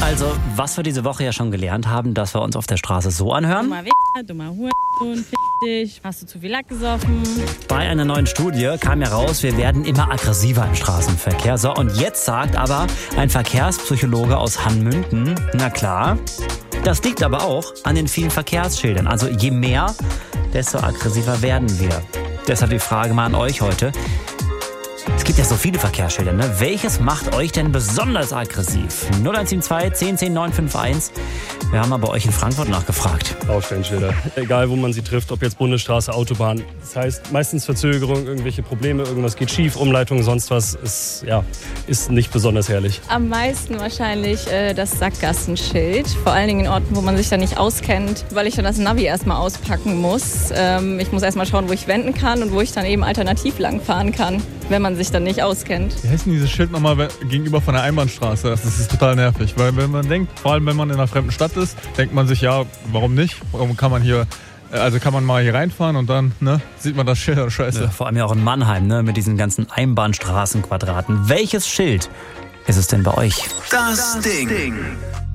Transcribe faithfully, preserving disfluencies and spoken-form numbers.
Also, was wir diese Woche ja schon gelernt haben, dass wir uns auf der Straße so anhören. Dummer Wichser, dummer Hurensohn, fick dich, hast du zu viel Lack gesoffen? Bei einer neuen Studie kam ja raus, wir werden immer aggressiver im Straßenverkehr. So, und jetzt sagt aber ein Verkehrspsychologe aus Hanmünden, na klar, das liegt aber auch an den vielen Verkehrsschildern. Also je mehr, desto aggressiver werden wir. Deshalb die Frage mal an euch heute. Es gibt ja so viele Verkehrsschilder, ne? Welches macht euch denn besonders aggressiv? null eins sieben zwei, zehn zehn, neun fünf eins. Wir haben mal bei euch in Frankfurt nachgefragt. Baustellenschilder. Egal, wo man sie trifft, ob jetzt Bundesstraße, Autobahn. Das heißt, meistens Verzögerung, irgendwelche Probleme, irgendwas geht schief, Umleitung, sonst was. Ist, ja, ist nicht besonders herrlich. Am meisten wahrscheinlich äh, das Sackgassenschild. Vor allen Dingen in Orten, wo man sich da nicht auskennt, weil ich dann das Navi erstmal auspacken muss. Ähm, ich muss erstmal schauen, wo ich wenden kann und wo ich dann eben alternativ langfahren kann, wenn man sich dann nicht auskennt. Wie heißt denn dieses Schild nochmal gegenüber von der Einbahnstraße? Das ist total nervig, weil wenn man denkt, vor allem wenn man in einer fremden Stadt ist, denkt man sich, ja, warum nicht? Warum kann man hier, also kann man mal hier reinfahren und dann, ne, sieht man das Schild und scheiße. Ja, vor allem ja auch in Mannheim, ne, mit diesen ganzen Einbahnstraßenquadraten. Welches Schild ist es denn bei euch? Das Ding.